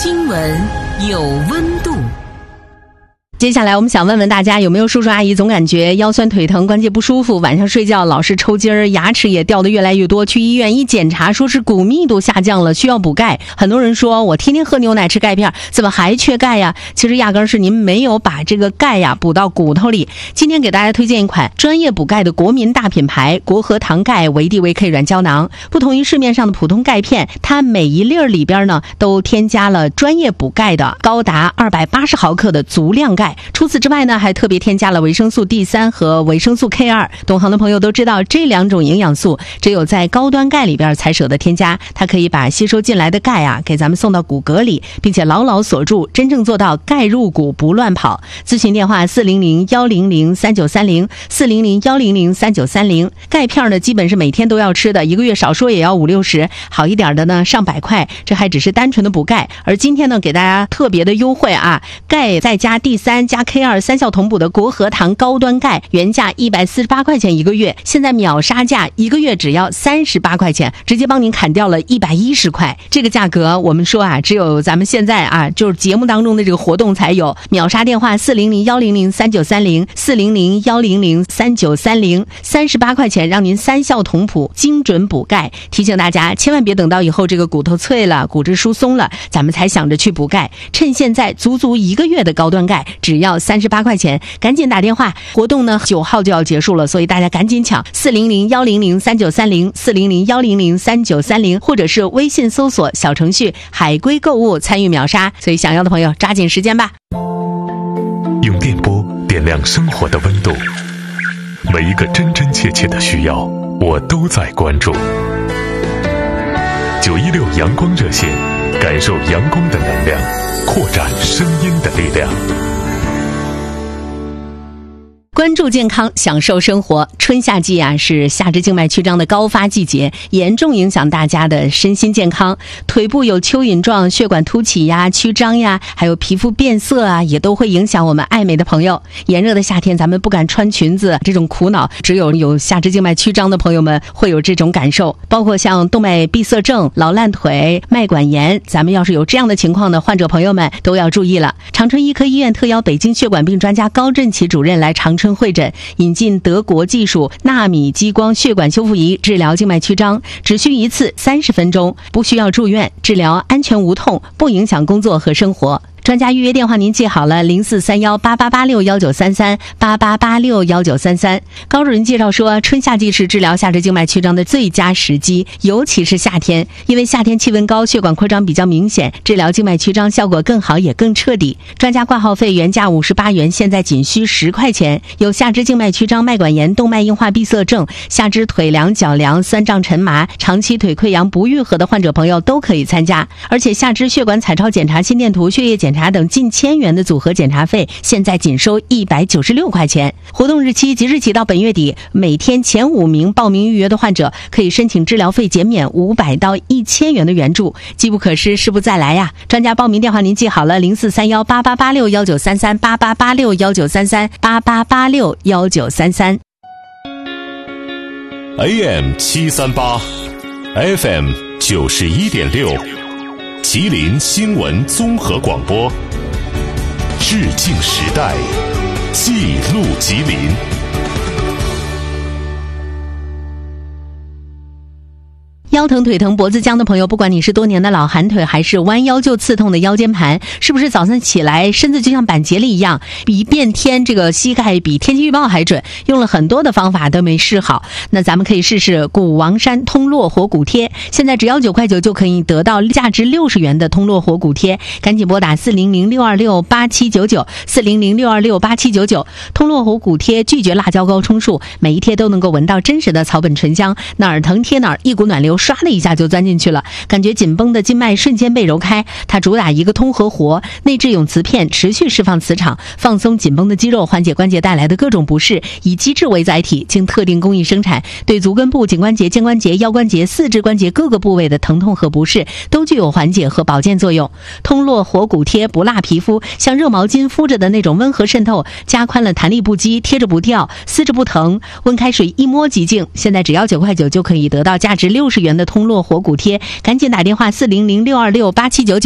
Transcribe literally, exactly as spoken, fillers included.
新闻有温度。 接下来我们想问问大家，有没有叔叔阿姨总感觉腰酸腿疼、关节不舒服，晚上睡觉老是抽筋儿，牙齿也掉得越来越多，去医院一检查说是骨密度下降了，需要补钙。很多人说我天天喝牛奶吃钙片，怎么还缺钙呀？其实压根是您没有把这个钙呀补到骨头里。今天给大家推荐一款专业补钙的国民大品牌国和堂钙维 D 维 K 软胶囊。不同于市面上的普通钙片，它每一粒儿里边呢都添加了专业补钙的高达二百八十毫克的足量钙。除此之外呢，还特别添加了维生素 D 三 和维生素 K 二。懂行的朋友都知道，这两种营养素只有在高端钙里边才舍得添加，它可以把吸收进来的钙啊给咱们送到骨骼里，并且牢牢锁住，真正做到钙入骨不乱跑。咨询电话四零零一零零三九三零 四零零一零零三九三零。钙片呢基本是每天都要吃的，一个月少说也要五六十，好一点的呢上百块，这还只是单纯的补钙。而今天呢给大家特别的优惠啊，钙再加 D 三 加 K 二 三效同补的国和堂高端钙，原价一百四十八块钱一个月，现在秒杀价，一个月只要三十八块钱，直接帮您砍掉了一百一十块。这个价格我们说啊，只有咱们现在啊，就是节目当中的这个活动才有。秒杀电话四零零一零零三九三零 四零零一零零三九三零，三十八块钱让您三效同补，精准补钙。提醒大家，千万别等到以后这个骨头脆了，骨质疏松了，咱们才想着去补钙。趁现在足足一个月的高端钙，只要三十八块钱，赶紧打电话。活动呢九号就要结束了，所以大家赶紧抢四零零一零零三九三零 四零零一零零三九三零，或者是微信搜索小程序海龟购物参与秒杀。所以想要的朋友抓紧时间吧。 用电波点亮生活的温度，每一个真真切切的需要我都在关注。九一六阳光热线，感受阳光的能量，扩展声音的力量。 关注健康，享受生活。春夏季啊，是下肢静脉曲张的高发季节，严重影响大家的身心健康。腿部有蚯蚓状血管凸起呀、曲张呀，还有皮肤变色啊，也都会影响我们爱美的朋友。炎热的夏天，咱们不敢穿裙子，这种苦恼只有有下肢静脉曲张的朋友们会有这种感受。包括像动脉闭塞症、老烂腿、脉管炎，咱们要是有这样的情况的患者朋友们都要注意了。长春医科医院特邀北京血管病专家高振奇主任来长春会诊，引进德国技术纳米激光血管修复仪治疗静脉曲张，只需一次三十分钟，不需要住院，治疗安全无痛，不影响工作和生活。专家预约电话您记好了，零四三幺八八八六幺九三三 八八八六幺九三三。高主任介绍说，春夏季是治疗下肢静脉曲张的最佳时机，尤其是夏天，因为夏天气温高，血管扩张比较明显，治疗静脉曲张效果更好也更彻底。专家挂号费原价五十八元，现在仅需十块钱。有下肢静脉曲张、脉管炎、动脉硬化闭塞症、下肢腿凉、脚凉、酸胀沉麻、长期腿溃疡不愈合的患者朋友都可以参加。而且下肢血管彩超检查、心电图、血液检查等近千元的组合检查费，现在仅收一百九十六块钱。活动日期即日起到本月底，每天前五名报名预约的患者可以申请治疗费减免五百到一千元的援助，机不可失，失不再来呀！专家报名电话您记好了，零四三幺八八八六幺九三三 八八八六幺九三三 八八八六幺九三三。 A M 七三八 F M 九十一点六，麒麟新闻综合广播，致敬时代，记录吉林。 腰疼腿疼脖子僵的朋友，不管你是多年的老寒腿，还是弯腰就刺痛的腰间盘，是不是早上起来身子就像板结了一样，一变天这个膝盖比天气预报还准，用了很多的方法都没治好？那咱们可以试试古王山通络活骨贴，现在只要九块九就可以得到价值六十元的通络活骨贴，赶紧拨打四零零六二六八七九九 四零零六二六八七九九。通络活骨贴拒绝辣椒高冲数，每一贴都能够闻到真实的草本醇香，哪儿疼贴哪儿，一股暖流刷的一下就钻进去了，感觉紧绷的经脉瞬间被揉开。它主打一个通和活，内置永磁片，持续释放磁场，放松紧绷的肌肉，缓解关节带来的各种不适。以机制为载体，经特定工艺生产，对足根部、颈关节、肩关节、腰关节、四肢关节各个部位的疼痛和不适都具有缓解和保健作用。通络活骨贴不辣皮肤，像热毛巾敷着的那种温和渗透，加宽了弹力不羁，贴着不掉，撕着不疼，温开水一摸即净。现在只要九块九就可以得到价值六十元的通络活骨贴，赶紧打电话四零零六二六八七九九。